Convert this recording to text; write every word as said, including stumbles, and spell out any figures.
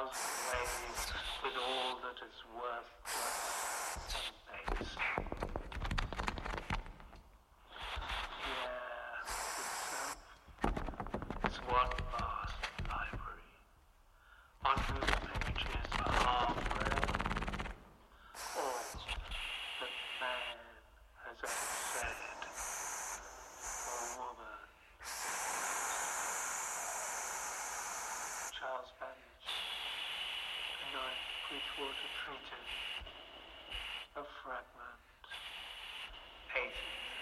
thousand ways with all that is worthless and base. Yeah, itself is one vast library on whose pages are half-read all that man has ever said, or woman. Charles Babbage, The Ninth Bridgewater Treatise, a fragment, eighteen